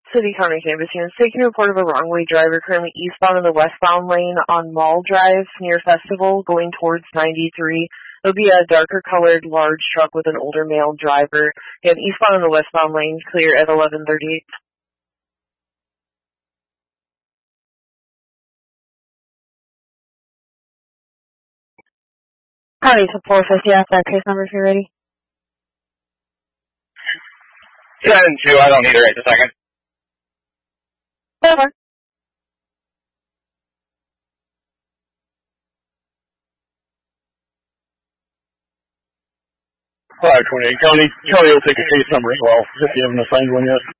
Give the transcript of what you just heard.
City County Campus units taking a report of a wrong-way driver currently eastbound in the westbound lane on Mall Drive near Festival going towards 93. It'll be a darker colored large truck with an older male driver. Again, eastbound in the westbound lane, clear at 11:38. County support 50 after case number if you're ready. 10-2, I don't need it right this second. Over. 528 County will take a case number as well, if you haven't assigned one yet.